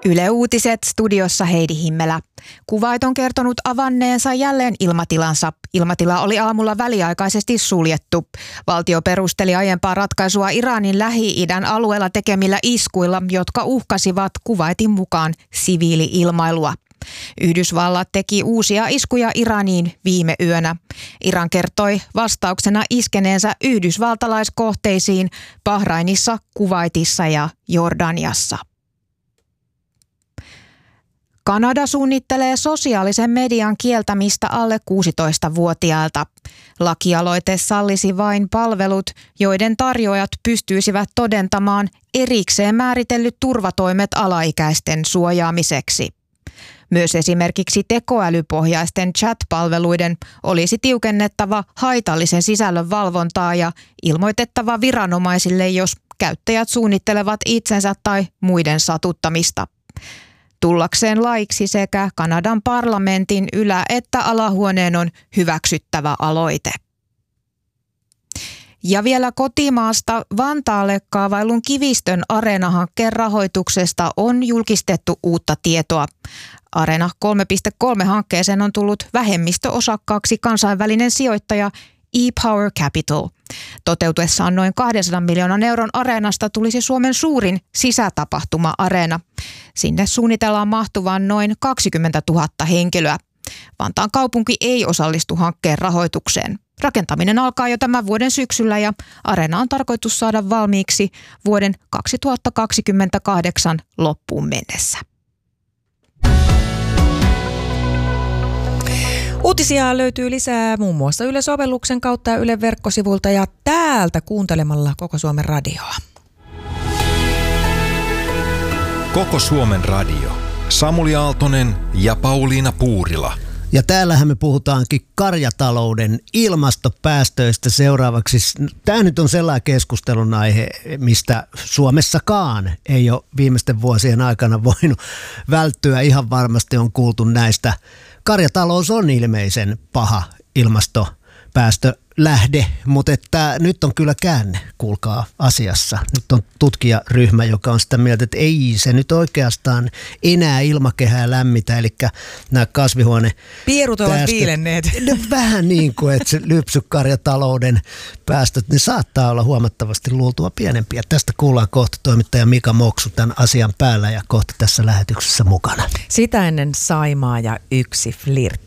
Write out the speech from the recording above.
Yle Uutiset, studiossa Heidi Himmelä. Kuwait on kertonut avanneensa jälleen ilmatilansa. Ilmatila oli aamulla väliaikaisesti suljettu. Valtio perusteli aiempaa ratkaisua Iranin Lähi-idän alueella tekemillä iskuilla, jotka uhkasivat Kuwaitin mukaan siviili-ilmailua. Yhdysvallat teki uusia iskuja Iraniin viime yönä. Iran kertoi vastauksena iskeneensä yhdysvaltalaiskohteisiin Bahrainissa, Kuwaitissa ja Jordaniassa. Kanada suunnittelee sosiaalisen median kieltämistä alle 16-vuotiailta. Lakialoite sallisi vain palvelut, joiden tarjoajat pystyisivät todentamaan erikseen määritellyt turvatoimet alaikäisten suojaamiseksi. Myös esimerkiksi tekoälypohjaisten chat-palveluiden olisi tiukennettava haitallisen sisällön valvontaa ja ilmoitettava viranomaisille, jos käyttäjät suunnittelevat itsensä tai muiden satuttamista. Tullakseen laiksi sekä Kanadan parlamentin ylä- että alahuoneen on hyväksyttävä aloite. Ja vielä kotimaasta Vantaalle kaavailun Kivistön Areena-hankkeen rahoituksesta on julkistettu uutta tietoa. Areena 3.3-hankkeeseen on tullut vähemmistöosakkaaksi kansainvälinen sijoittaja ePower Capital. Toteutuessaan noin 200 miljoonan euron areenasta tulisi Suomen suurin sisätapahtuma-areena. Sinne suunnitellaan mahtuvan noin 20 000 henkilöä. Vantaan kaupunki ei osallistu hankkeen rahoitukseen. Rakentaminen alkaa jo tämän vuoden syksyllä ja areena on tarkoitus saada valmiiksi vuoden 2028 loppuun mennessä. Uutisia löytyy lisää muun muassa Yle-sovelluksen kautta ja Ylen verkkosivuilta ja täältä kuuntelemalla Koko Suomen radioa. Koko Suomen radio. Samuli Aaltonen ja Pauliina Puurila. Ja täällähän me puhutaankin karjatalouden ilmastopäästöistä seuraavaksi. Tämä nyt on sellainen keskustelun aihe, mistä Suomessakaan ei ole viimeisten vuosien aikana voinut välttyä. Ihan varmasti on kuultu näistä. Karjatalous on ilmeisen paha ilmastopäästölähde, mutta että nyt on kyllä käänne, kuulkaa, asiassa. Nyt on tutkijaryhmä, joka on sitä mieltä, että ei se nyt oikeastaan enää ilmakehää lämmitä, eli nämä pierut ovat viilenneet. Vähän niin kuin, että se lypsykarjatalouden päästöt, ne saattaa olla huomattavasti luultua pienempiä. Tästä kuullaan kohta toimittaja Mika Moksu tämän asian päällä ja kohta tässä lähetyksessä mukana. Sitä ennen Saimaa ja yksi flirtti.